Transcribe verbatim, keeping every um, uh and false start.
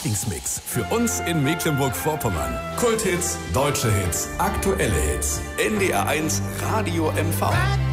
Lieblingsmix für uns in Mecklenburg-Vorpommern. Kulthits, deutsche Hits, aktuelle Hits. N D R eins Radio M V.